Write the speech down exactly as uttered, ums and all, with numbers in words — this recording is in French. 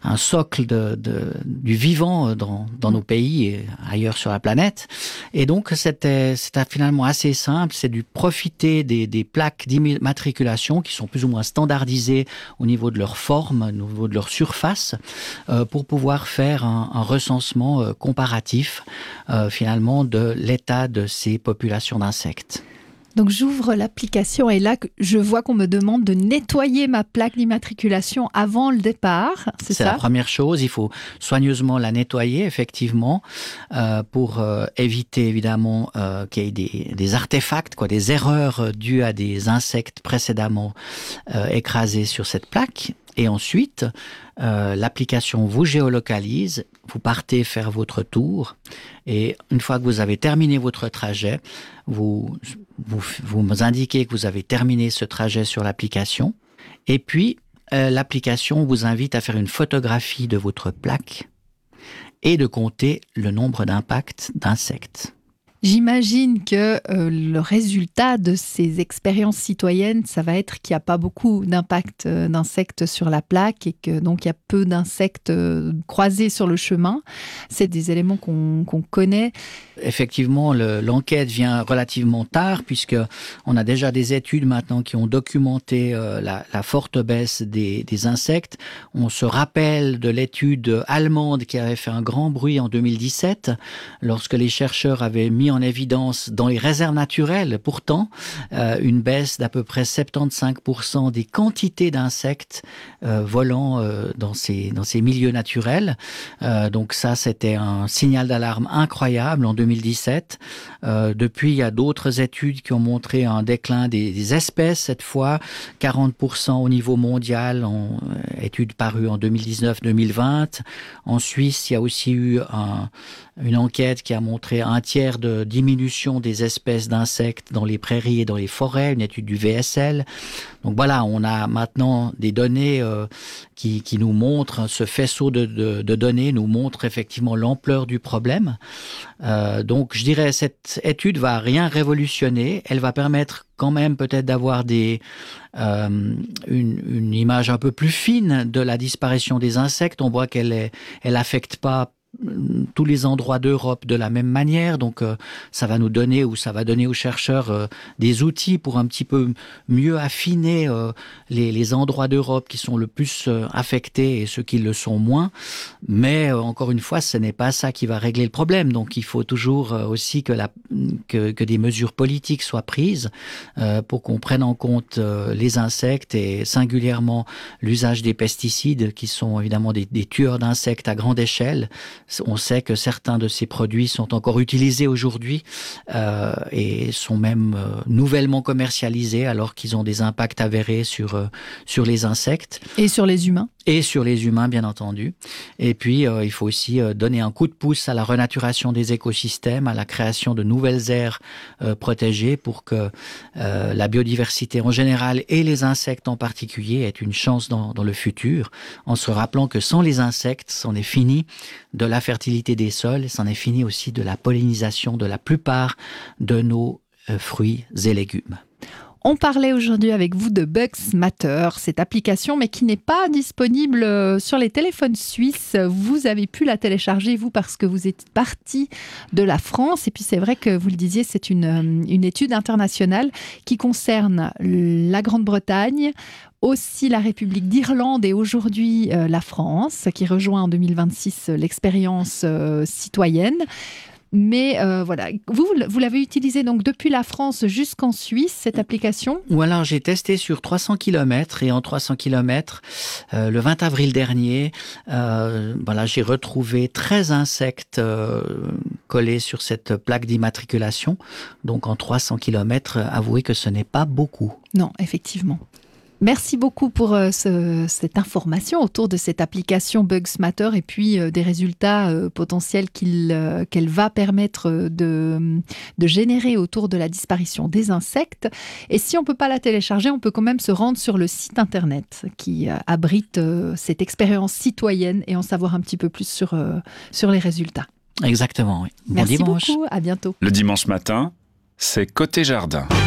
un socle de, de, du vivant dans, dans nos pays et ailleurs sur la planète. Et donc, c'était, c'était finalement assez simple. C'est de profiter des, des plaques d'immatriculation qui sont plus ou moins standardisées au niveau de leur forme, au niveau de leur surface, euh, pour pouvoir faire un, un recensement euh, comparatif, euh, finalement, de l'état de ces populations d'insectes. Donc j'ouvre l'application et là je vois qu'on me demande de nettoyer ma plaque d'immatriculation avant le départ, c'est, c'est ça? La première chose, il faut soigneusement la nettoyer effectivement euh, pour euh, éviter évidemment euh, qu'il y ait des, des artefacts, quoi, des erreurs dues à des insectes précédemment euh, écrasés sur cette plaque. Et ensuite, euh, l'application vous géolocalise, vous partez faire votre tour et une fois que vous avez terminé votre trajet, vous, vous, vous indiquez que vous avez terminé ce trajet sur l'application et puis euh, l'application vous invite à faire une photographie de votre plaque et de compter le nombre d'impacts d'insectes. J'imagine que euh, le résultat de ces expériences citoyennes, ça va être qu'il n'y a pas beaucoup d'impact euh, d'insectes sur la plaque et que donc il y a peu d'insectes euh, croisés sur le chemin. C'est des éléments qu'on, qu'on connaît. Effectivement, le, l'enquête vient relativement tard puisque on a déjà des études maintenant qui ont documenté euh, la, la forte baisse des, des insectes. On se rappelle de l'étude allemande qui avait fait un grand bruit en deux mille dix-sept lorsque les chercheurs avaient mis en évidence dans les réserves naturelles, pourtant, euh, une baisse d'à peu près soixante-quinze pour cent des quantités d'insectes euh, volant euh, dans ces, dans ces milieux naturels. Euh, donc ça, c'était un signal d'alarme incroyable en deux mille dix-sept. Euh, depuis, il y a d'autres études qui ont montré un déclin des, des espèces, cette fois, quarante pour cent au niveau mondial, en euh, études parues en deux mille dix-neuf deux mille vingt. En Suisse, il y a aussi eu un, une enquête qui a montré un tiers de diminution des espèces d'insectes dans les prairies et dans les forêts, une étude du V S L. Donc voilà, on a maintenant des données euh, qui, qui nous montrent, ce faisceau de, de, de données nous montre effectivement l'ampleur du problème. Euh, donc je dirais cette étude va rien révolutionner, elle va permettre quand même peut-être d'avoir des, euh, une, une image un peu plus fine de la disparition des insectes. On voit qu'elle est, elle affecte pas tous les endroits d'Europe de la même manière, donc euh, ça va nous donner ou ça va donner aux chercheurs euh, des outils pour un petit peu mieux affiner euh, les, les endroits d'Europe qui sont le plus euh, affectés et ceux qui le sont moins, mais euh, encore une fois ce n'est pas ça qui va régler le problème, donc il faut toujours euh, aussi que, la, que, que des mesures politiques soient prises euh, pour qu'on prenne en compte euh, les insectes et singulièrement l'usage des pesticides qui sont évidemment des, des tueurs d'insectes à grande échelle. On sait que certains de ces produits sont encore utilisés aujourd'hui euh, et sont même euh, nouvellement commercialisés alors qu'ils ont des impacts avérés sur, euh, sur les insectes. Et sur les humains. Et sur les humains, bien entendu. Et puis, euh, il faut aussi euh, donner un coup de pouce à la renaturation des écosystèmes, à la création de nouvelles aires euh, protégées pour que euh, la biodiversité en général et les insectes en particulier aient une chance dans, dans le futur, en se rappelant que sans les insectes, c'en est fini de la fertilité des sols, c'en est fini aussi de la pollinisation de la plupart de nos euh, fruits et légumes. On parlait aujourd'hui avec vous de Bugs Matter, cette application, mais qui n'est pas disponible sur les téléphones suisses. Vous avez pu la télécharger, vous, parce que vous êtes parti de la France. Et puis, c'est vrai que vous le disiez, c'est une, une étude internationale qui concerne la Grande-Bretagne, aussi la République d'Irlande et aujourd'hui euh, la France, qui rejoint en deux mille vingt-six l'expérience euh, citoyenne. Mais euh, voilà, vous, vous l'avez utilisé donc depuis la France jusqu'en Suisse, cette application ? Ou alors j'ai testé sur trois cents kilomètres et en trois cents kilomètres, euh, le vingt avril dernier, euh, voilà, j'ai retrouvé treize insectes euh, collés sur cette plaque d'immatriculation. Donc en trois cents kilomètres, avouez que ce n'est pas beaucoup. Non, effectivement. Merci beaucoup pour euh, ce, cette information autour de cette application Bugs Matter et puis euh, des résultats euh, potentiels qu'il, euh, qu'elle va permettre de, de générer autour de la disparition des insectes. Et si on ne peut pas la télécharger, on peut quand même se rendre sur le site internet qui euh, abrite euh, cette expérience citoyenne et en savoir un petit peu plus sur, euh, sur les résultats. Exactement, oui. Bon Merci dimanche. beaucoup, à bientôt. Le dimanche matin, c'est Côté Jardin.